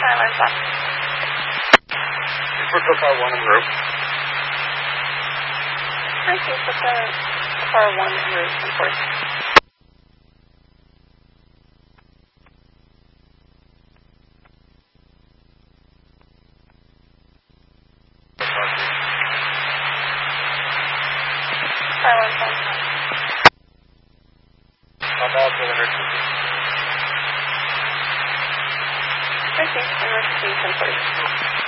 Skyline's up. For car 1 en route. I see for car 1 en route, of course.